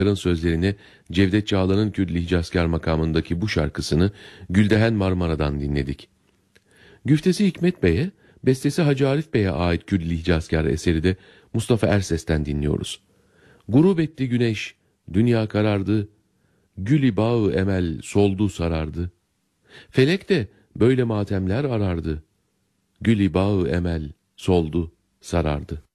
sözlerini Cevdet Çağlan'ın Kürdili Hicazkar makamındaki bu şarkısını Güldehen Marmara'dan dinledik. Güftesi Hikmet Bey'e, bestesi Hacı Arif Bey'e ait Kürdili Hicazkar eseri de Mustafa Erses'ten dinliyoruz. Gurub etti güneş, dünya karardı, gül-i bağı emel soldu sarardı. Felek de böyle matemler arardı, gül-i bağı emel soldu sarardı.